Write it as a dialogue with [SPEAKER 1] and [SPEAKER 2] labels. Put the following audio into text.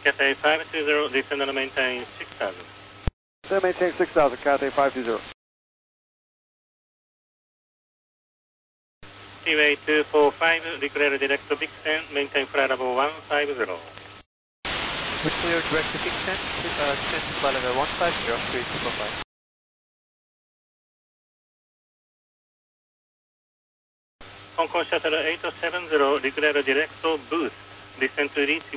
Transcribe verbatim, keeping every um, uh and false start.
[SPEAKER 1] Cathay five two zero, descend and maintain six thousand.
[SPEAKER 2] Descend and maintain six thousand, Cathay five two zero.
[SPEAKER 1] Seaway two four five, declare direct to Bixen, maintain flight level one five zero.
[SPEAKER 3] We clear direct to Bixen, uh, descend to flight level one five zero, three two four five.
[SPEAKER 1] Hong Kong Shuttle eight seven zero, declare direct to Booth, descend to reach